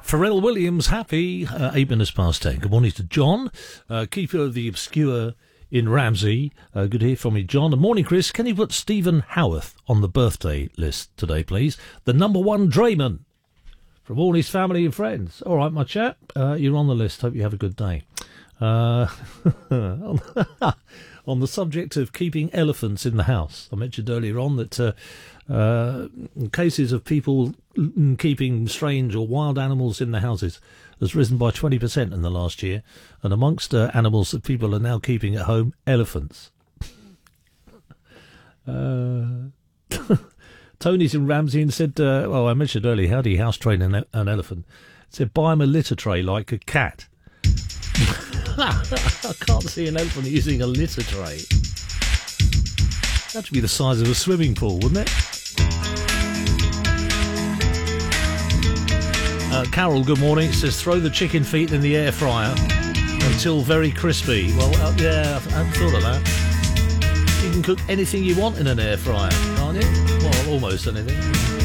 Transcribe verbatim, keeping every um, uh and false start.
Pharrell Williams, happy. Uh, eight minutes past ten. Good morning to John, uh, keeper of the obscure in Ramsey. Uh, good to hear from you, John. And morning, Chris. Can you put Stephen Howarth on the birthday list today, please? The number one Drayman from all his family and friends. All right, my chap, uh, you're on the list. Hope you have a good day. Uh, on the subject of keeping elephants in the house, I mentioned earlier on that uh, uh, cases of people keeping strange or wild animals in their houses has risen by twenty percent in the last year, and amongst uh, animals that people are now keeping at home, elephants. uh, Tony's in Ramsey and said, uh, well, I mentioned earlier, how do you house train an, an elephant? Said, buy him a litter tray like a cat. I can't see an elephant using a litter tray. That'd be the size of a swimming pool, wouldn't it? Uh, Carol, good morning. It says, throw the chicken feet in the air fryer until very crispy. Well, uh, yeah, I hadn't thought of that. You can cook anything you want in an air fryer, can't you? Well, almost anything.